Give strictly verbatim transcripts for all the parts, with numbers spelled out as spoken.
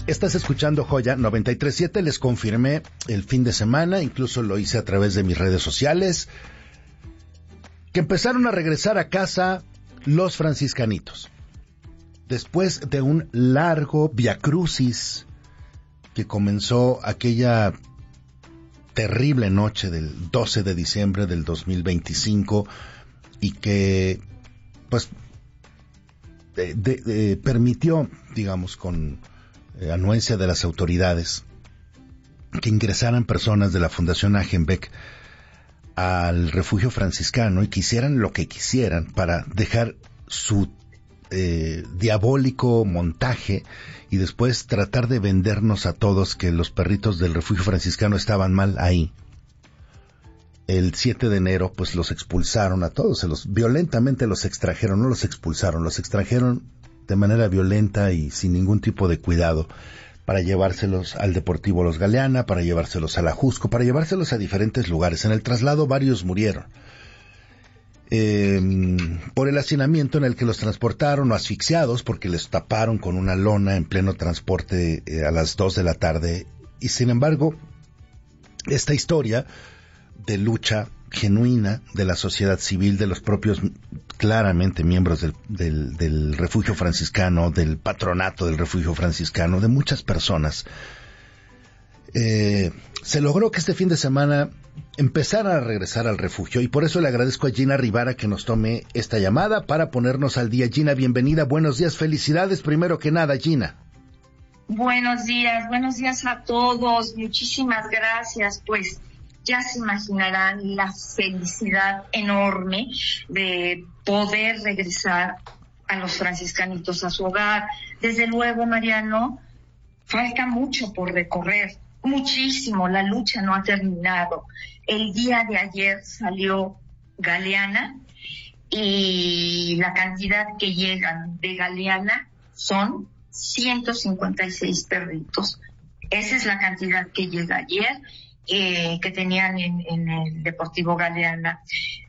Estás escuchando Joya noventa y tres punto siete, les confirmé el fin de semana, incluso lo hice a través de mis redes sociales, que empezaron a regresar a casa los franciscanitos. Después de un largo viacrucis que comenzó aquella terrible noche del doce de diciembre del dos mil veinticinco y que, pues, de, de, de, permitió, digamos, con eh, anuencia de las autoridades, que ingresaran personas de la Fundación Agenbeck al refugio franciscano y que hicieran lo que quisieran para dejar su eh, diabólico montaje y después tratar de vendernos a todos que los perritos del refugio franciscano estaban mal ahí. El siete de enero, pues los expulsaron a todos, se los violentamente los extrajeron, no los expulsaron, los extrajeron de manera violenta y sin ningún tipo de cuidado, para llevárselos al Deportivo Los Galeana, para llevárselos a la Jusco, para llevárselos a diferentes lugares. En el traslado varios murieron eh, por el hacinamiento en el que los transportaron, o asfixiados porque les taparon con una lona en pleno transporte eh, a las dos de la tarde. Y sin embargo, esta historia de lucha genuina de la sociedad civil, de los propios, claramente, miembros del, del, del refugio franciscano, del patronato del refugio franciscano, de muchas personas, eh, se logró que este fin de semana empezara a regresar al refugio, y por eso le agradezco a Gina Rivara que nos tome esta llamada para ponernos al día. Gina, bienvenida, buenos días, felicidades primero que nada, Gina. Buenos días, buenos días a todos, muchísimas gracias. Pues ya se imaginarán la felicidad enorme de poder regresar a los franciscanitos a su hogar. Desde luego, Mariano, falta mucho por recorrer, muchísimo, la lucha no ha terminado. El día de ayer salió Galeana y la cantidad que llegan de Galeana son ciento cincuenta y seis perritos. Esa es la cantidad que llega ayer. Eh, que tenían en, en el Deportivo Galeana.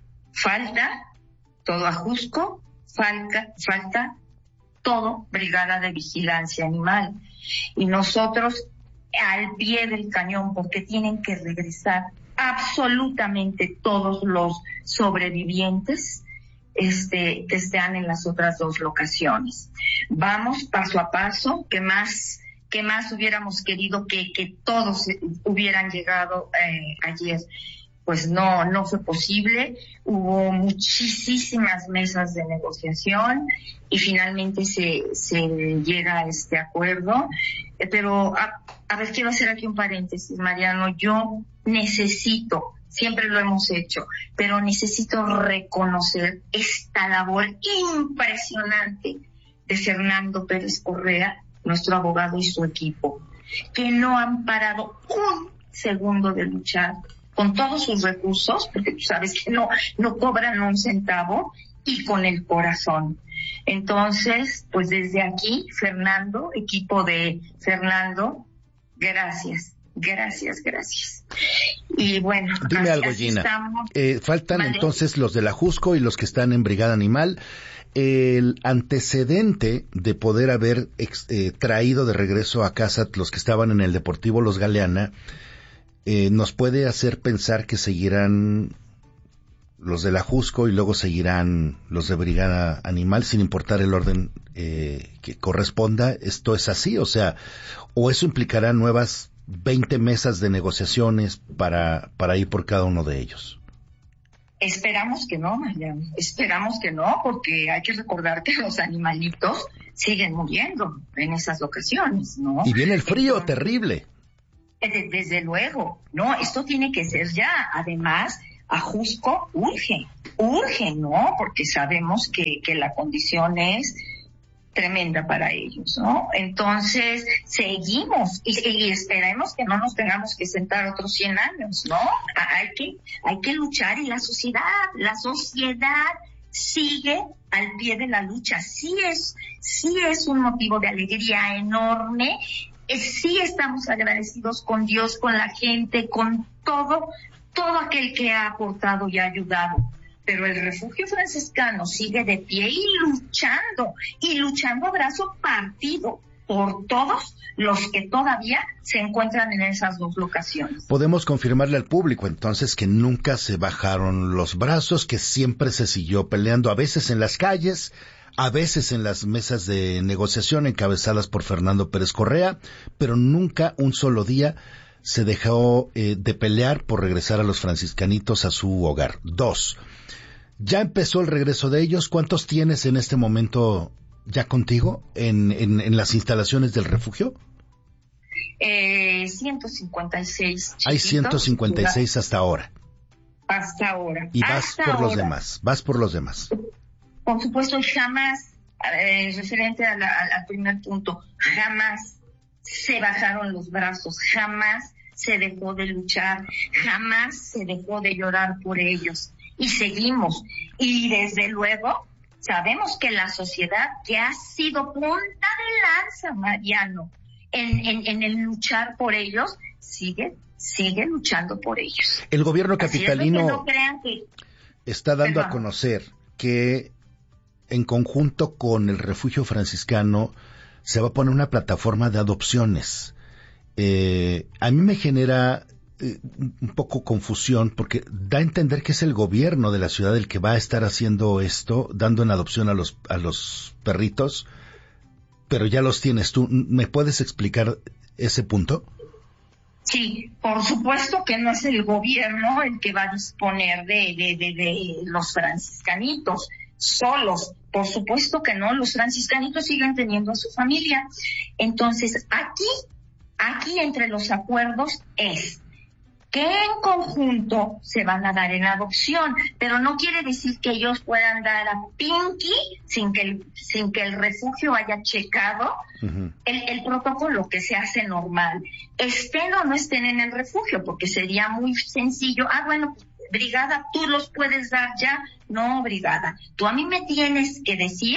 Falta todo Ajusco, falta, falta todo Brigada de Vigilancia Animal. Y nosotros al pie del cañón, porque tienen que regresar absolutamente todos los sobrevivientes este, que están en las otras dos locaciones. Vamos paso a paso, que más... que más hubiéramos querido que, que todos hubieran llegado eh, ayer. Pues no, no fue posible. Hubo muchísimas mesas de negociación y finalmente se, se llega a este acuerdo. Eh, pero, a, a ver, quiero hacer aquí un paréntesis, Mariano. Yo necesito, siempre lo hemos hecho, pero necesito reconocer esta labor impresionante de Fernando Pérez Correa, nuestro abogado y su equipo, que no han parado un segundo de luchar con todos sus recursos, porque tú sabes que no, no cobran un centavo, y con el corazón. Entonces, pues desde aquí, Fernando, equipo de Fernando, gracias, gracias, gracias. Y bueno, dime así, algo, así Gina. Estamos. Eh, faltan ¿Vale? Entonces los de la Jusco y los que están en Brigada Animal. El antecedente de poder haber ex, eh, traído de regreso a casa los que estaban en el Deportivo Los Galeana eh, nos puede hacer pensar que seguirán los de la Jusco y luego seguirán los de Brigada Animal, sin importar el orden eh, que corresponda. ¿Esto es así? O sea, ¿o eso implicará nuevas veinte mesas de negociaciones para, para ir por cada uno de ellos? Esperamos que no, Mariano, esperamos que no, porque hay que recordar que los animalitos siguen muriendo en esas ocasiones, ¿no? Y viene el frío. Entonces, terrible. Desde, desde luego, no, esto tiene que ser ya. Además, Ajusco urge, urge, ¿no? Porque sabemos que, que la condición es tremenda para ellos, ¿no? Entonces, seguimos y, y esperemos que no nos tengamos que sentar otros cien años, ¿no? Hay que, hay que luchar, y la sociedad, la sociedad sigue al pie de la lucha. Sí es, sí es un motivo de alegría enorme. Sí estamos agradecidos con Dios, con la gente, con todo, todo aquel que ha aportado y ha ayudado. Pero el refugio franciscano sigue de pie y luchando, y luchando a brazo partido, por todos los que todavía se encuentran en esas dos locaciones. Podemos confirmarle al público entonces que nunca se bajaron los brazos, que siempre se siguió peleando, a veces en las calles, a veces en las mesas de negociación encabezadas por Fernando Pérez Correa, pero nunca un solo día se dejó eh, de pelear por regresar a los franciscanitos a su hogar. Dos, ya empezó el regreso de ellos. ¿Cuántos tienes en este momento ya contigo en, en, en las instalaciones del refugio? Eh, ciento cincuenta y seis. Hay ciento cincuenta y seis hasta ahora. Hasta ahora. Y vas hasta por ahora. los demás, vas por los demás. Por supuesto, jamás, eh, referente a la, al primer punto, jamás se bajaron los brazos, jamás se dejó de luchar, jamás se dejó de llorar por ellos. Y seguimos. Y desde luego, sabemos que la sociedad, que ha sido punta de lanza, Mariano, en, en, en el luchar por ellos, sigue, sigue luchando por ellos. El gobierno capitalino no crean que... está dando Perdón. a conocer que en conjunto con el refugio franciscano se va a poner una plataforma de adopciones. Eh, a mí me genera eh, un poco confusión porque da a entender que es el gobierno de la ciudad el que va a estar haciendo esto, dando en adopción a los a los perritos, pero ya los tienes tú. ¿Me puedes explicar ese punto? Sí, por supuesto que no es el gobierno el que va a disponer de, de, de, de los franciscanitos solos. Por supuesto que no, los franciscanitos siguen teniendo a su familia. Entonces, aquí, aquí entre los acuerdos es que en conjunto se van a dar en adopción, pero no quiere decir que ellos puedan dar a Pinky sin que el, sin que el refugio haya checado uh-huh. el, el protocolo que se hace normal. Estén o no estén en el refugio, porque sería muy sencillo. Ah, bueno, brigada, tú los puedes dar ya. No, brigada, tú a mí me tienes que decir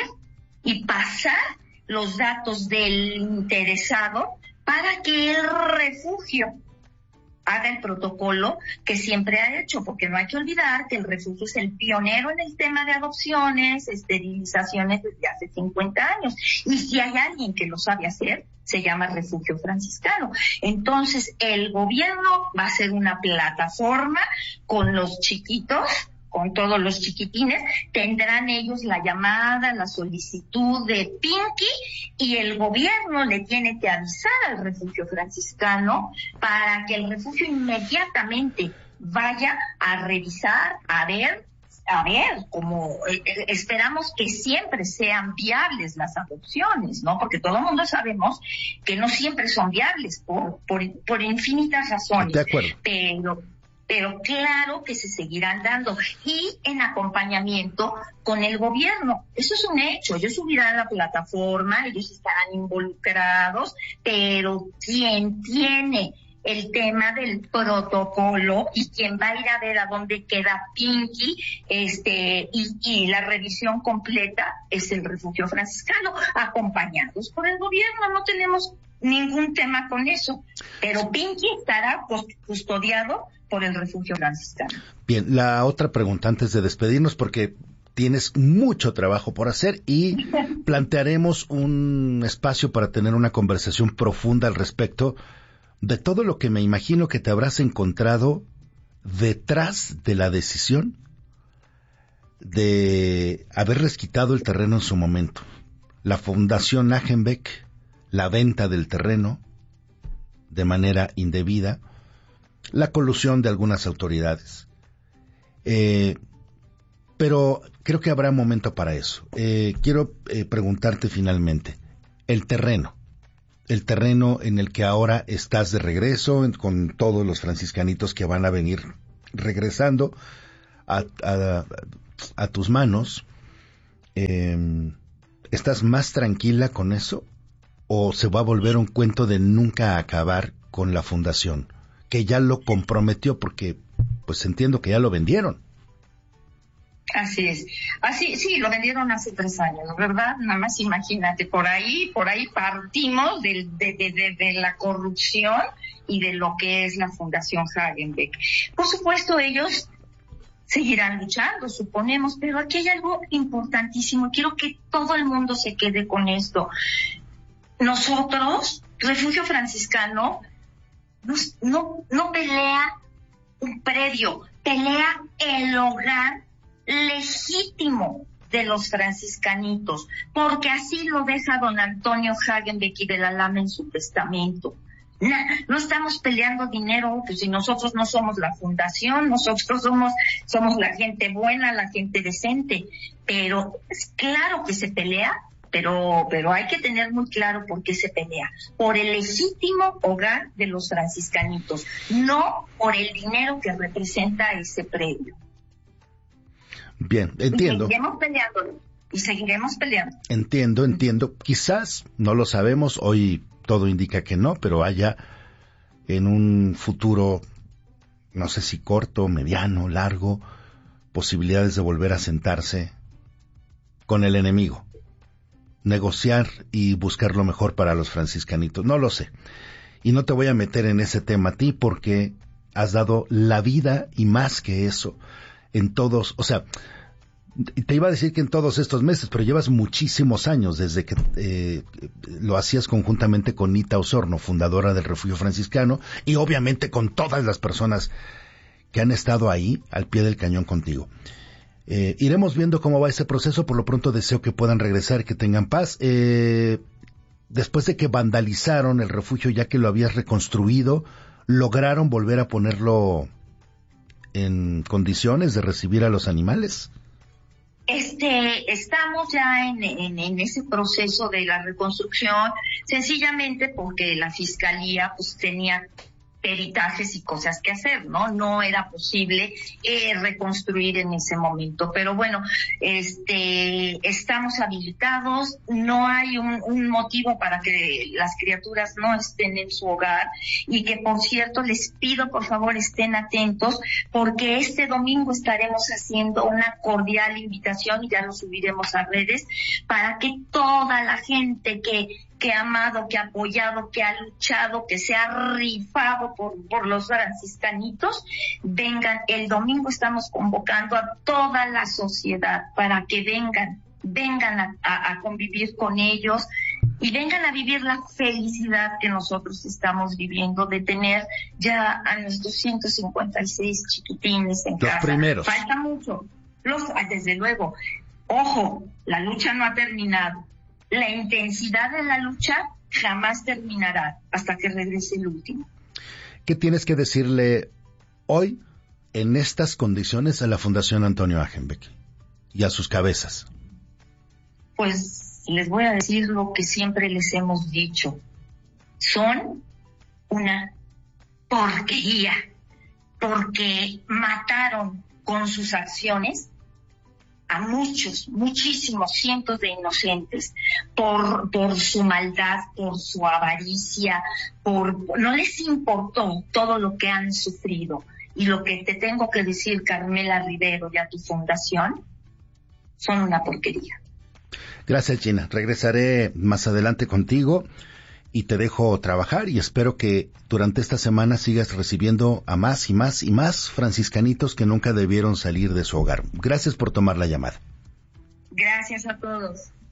y pasar los datos del interesado para que el refugio haga el protocolo que siempre ha hecho, porque no hay que olvidar que el refugio es el pionero en el tema de adopciones, esterilizaciones desde hace cincuenta años. Y si hay alguien que lo sabe hacer, se llama Refugio Franciscano. Entonces, el gobierno va a ser una plataforma con los chiquitos, con todos los chiquitines, tendrán ellos la llamada, la solicitud de Pinky, y el gobierno le tiene que avisar al refugio franciscano para que el refugio inmediatamente vaya a revisar, a ver, a ver, como eh, esperamos que siempre sean viables las adopciones, ¿no? Porque todo el mundo sabemos que no siempre son viables por, por, por infinitas razones. De acuerdo. Pero pero claro que se seguirán dando, y en acompañamiento con el gobierno. Eso es un hecho. Ellos subirán a la plataforma, ellos estarán involucrados, pero quien tiene el tema del protocolo y quien va a ir a ver a dónde queda Pinky, este, y, y la revisión completa es el refugio franciscano, acompañados por el gobierno. No tenemos ningún tema con eso, pero Pinky estará custodiado por el refugio franciscano. Bien, la otra pregunta antes de despedirnos, porque tienes mucho trabajo por hacer y plantearemos un espacio para tener una conversación profunda al respecto de todo lo que me imagino que te habrás encontrado detrás de la decisión de haberles quitado el terreno en su momento. La Fundación Agenbeck, la venta del terreno de manera indebida, la colusión de algunas autoridades. Eh, pero creo que habrá momento para eso. Eh, quiero eh, preguntarte finalmente, el terreno, el terreno en el que ahora estás de regreso, en, con todos los franciscanitos que van a venir regresando a, a, a tus manos, eh, ¿estás más tranquila con eso? ¿O se va a volver un cuento de nunca acabar con la fundación, que ya lo comprometió porque pues entiendo que ya lo vendieron? Así es. Así, sí, lo vendieron hace tres años, ¿verdad? Nada más imagínate, por ahí, por ahí partimos de, de, de, de, de la corrupción y de lo que es la Fundación Hagenbeck. Por supuesto, ellos seguirán luchando, suponemos, pero aquí hay algo importantísimo. Quiero que todo el mundo se quede con esto. nosotros, Refugio Franciscano, no, no, no pelea un predio, pelea el hogar legítimo de los franciscanitos, porque así lo deja don Antonio Hagenbeck de la Lama en su testamento. No, no estamos peleando dinero, pues si nosotros no somos la fundación, nosotros somos, somos la gente buena, la gente decente, pero es claro que se pelea, pero, pero hay que tener muy claro por qué se pelea, por el legítimo hogar de los franciscanitos, no por el dinero que representa ese predio. Bien, entiendo. Y seguiremos peleando, y seguiremos peleando. Entiendo, entiendo. Quizás, no lo sabemos, hoy todo indica que no, pero haya en un futuro, no sé si corto, mediano, largo, posibilidades de volver a sentarse con el enemigo, negociar y buscar lo mejor para los franciscanitos. No lo sé. Y no te voy a meter en ese tema a ti porque has dado la vida y más que eso en todos, o sea, te iba a decir que en todos estos meses, pero llevas muchísimos años desde que eh, lo hacías conjuntamente con Nita Osorno, fundadora del Refugio Franciscano, y obviamente con todas las personas que han estado ahí al pie del cañón contigo. Eh, iremos viendo cómo va ese proceso. Por lo pronto deseo que puedan regresar y que tengan paz. Eh, después de que vandalizaron el refugio, ya que lo habías reconstruido, ¿lograron volver a ponerlo en condiciones de recibir a los animales? Este, estamos ya en, en, en ese proceso de la reconstrucción, sencillamente porque la fiscalía pues tenía peritajes y cosas que hacer, ¿no? No era posible eh, reconstruir en ese momento. Pero bueno, este, estamos habilitados, no hay un, un motivo para que las criaturas no estén en su hogar, y que, por cierto, les pido por favor estén atentos, porque este domingo estaremos haciendo una cordial invitación, y ya lo subiremos a redes, para que toda la gente que que ha amado, que ha apoyado, que ha luchado, que se ha rifado por, por los franciscanitos, vengan. El domingo estamos convocando a toda la sociedad para que vengan, vengan a, a, a convivir con ellos y vengan a vivir la felicidad que nosotros estamos viviendo de tener ya a nuestros ciento cincuenta y seis chiquitines en los casa. Los primeros. Falta mucho, los, desde luego. Ojo, la lucha no ha terminado. La intensidad de la lucha jamás terminará hasta que regrese el último. ¿Qué tienes que decirle hoy, en estas condiciones, a la Fundación Antonio Hagenbeck y a sus cabezas? Pues les voy a decir lo que siempre les hemos dicho. Son una porquería, porque mataron con sus acciones a muchos, muchísimos cientos de inocentes por por su maldad, por su avaricia, por no les importó todo lo que han sufrido. Y lo que te tengo que decir, Carmela Rivero, y a tu fundación, son una porquería. Gracias, Gina. Regresaré más adelante contigo y te dejo trabajar, y espero que durante esta semana sigas recibiendo a más y más y más franciscanitos que nunca debieron salir de su hogar. Gracias por tomar la llamada. Gracias a todos.